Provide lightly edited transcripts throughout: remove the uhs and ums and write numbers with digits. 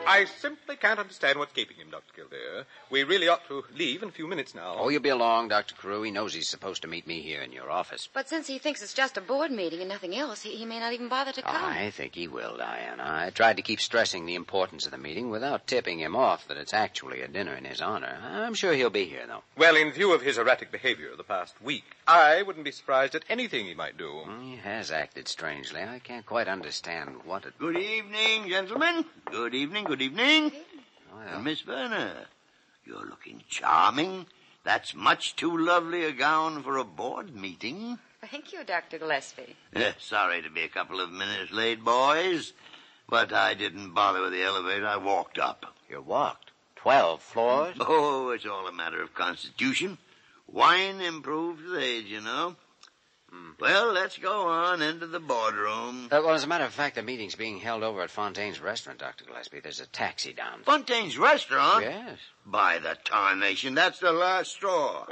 I simply can't understand what's keeping him, Dr. Kildare. We really ought to leave in a few minutes now. Oh, you'll be along, Dr. Carew. He knows he's supposed to meet me here in your office. But since he thinks it's just a board meeting and nothing else, he may not even bother to come. I think he will, Diana. I tried to keep stressing the importance of the meeting without tipping him off that it's actually a dinner in his honor. I'm sure he'll be here, though. Well, in view of his erratic behavior the past week, I wouldn't be surprised at anything he might do. He has acted strangely. I can't quite understand what it... Good evening, gentlemen. Good evening, good evening. Well, Miss Verner, you're looking charming. That's much too lovely a gown for a board meeting. Thank you, Dr. Gillespie. Sorry to be a couple of minutes late, boys, but I didn't bother with the elevator. I walked up. you walked 12 floors? Oh, it's all a matter of constitution. Wine improves with age, you know. Well, let's go on into the boardroom. Well, as a matter of fact, the meeting's being held over at Fontaine's restaurant, Dr. Gillespie. There's a taxi down. Fontaine's restaurant? Yes. By the tarnation, that's the last straw.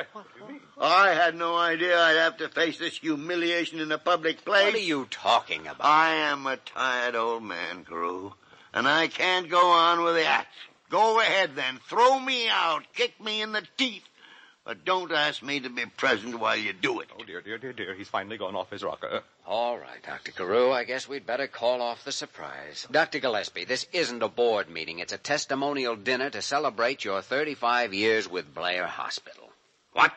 I had no idea I'd have to face this humiliation in a public place. What are you talking about? I am a tired old man, Carew, and I can't go on with the act. Go ahead, then. Throw me out. Kick me in the teeth. But don't ask me to be present while you do it. Oh, dear. He's finally gone off his rocker. All right, Dr. Carew, I guess we'd better call off the surprise. Dr. Gillespie, this isn't a board meeting. It's a testimonial dinner to celebrate your 35 years with Blair Hospital. What?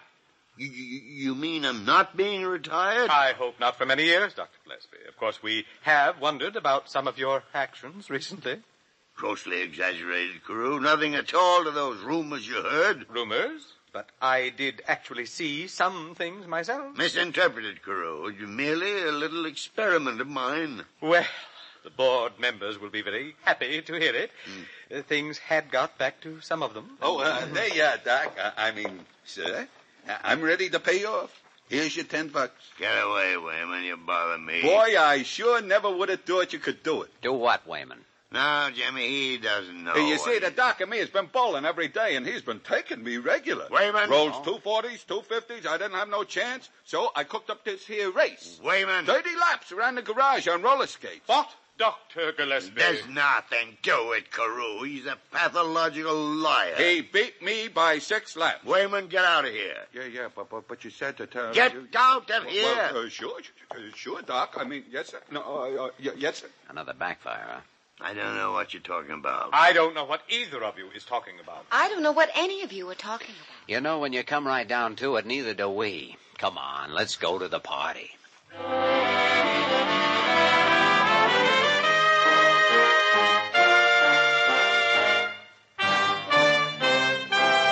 You mean I'm not being retired? I hope not for many years, Dr. Gillespie. Of course, we have wondered about some of your actions recently. Grossly exaggerated, Carew. Nothing at all to those rumors you heard. Rumors? But I did actually see some things myself. Misinterpreted, Carew. Merely a little experiment of mine. Well, the board members will be very happy to hear it. Things had got back to some of them. There you are, Doc. Sir, I'm ready to pay off. Here's your $10. Get away, Wayman. You bother me. Boy, I sure never would have thought you could do it. Do what, Wayman? No, Jimmy, he doesn't know. You see, the doc and me has been bowling every day, and he's been taking me regular. Wayman. Rolls 240s, 250s. I didn't have no chance, so I cooked up this here race. Wayman. 30 laps around the garage on roller skates. What? Dr. Gillespie. There's nothing to it, Carew. He's a pathological liar. He beat me by 6 laps. Wayman, get out of here. Yeah, but you said to tell... Get out of here. Well, sure, Doc. I mean, yes, sir. No, yes, sir. Another backfire, huh? I don't know what you're talking about. I don't know what either of you is talking about. I don't know what any of you are talking about. You know, when you come right down to it, neither do we. Come on, let's go to the party.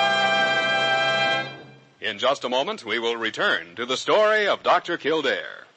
In just a moment, we will return to the story of Dr. Kildare.